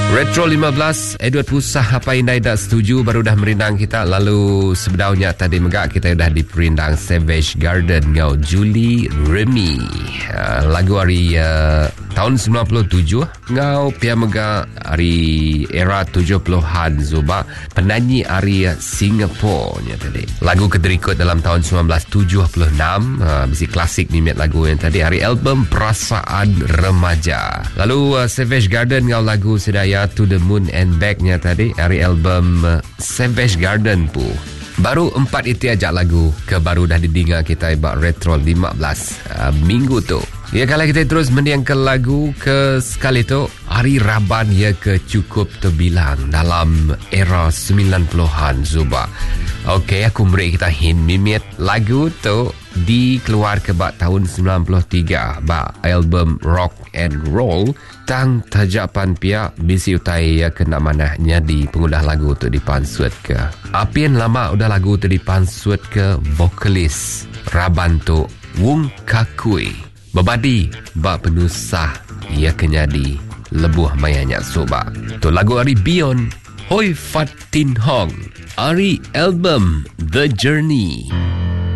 Retro 15, Edward Pusah apa indai dah setuju baru dah merindang kita. Lalu sebenarnya tadi megak kita dah diperindang Savage Garden ngau Julie Remy. Lagu hari tahun 97 ngau pia megak hari era 70-an Zuba penyanyi hari Singapore nya tadi. Lagu keterikut dalam tahun 1976 bisi klasik mimet lagu yang tadi hari album Perasaan Remaja. Lalu Savage Garden ngau lagu sedaya To the Moon and Back-nya tadi hari album Savage Garden pu. Baru 4 itu aja lagu ke baru dah didengar kita ibak Retro 15 minggu tu. Ya, kalau kita terus mendiang ke lagu ke sekali tu hari Raban ya ke cukup terbilang dalam era 90-an Zuba. Okey, aku beri kita hint mimit lagu tu dikeluar ke bak tahun 93 bak album Rock and Roll tang tajapan pia bisi utai ya kena manahnya di pengundah lagu tu dipansut ke apian lama udah lagu tu dipansut ke vokalis Raban tu Wong Kakui babadi bak penusah ia kenyadi lebuh mayanya soba tu lagu hari Beyond Hoi Fat Tin Hong hari album The Journey.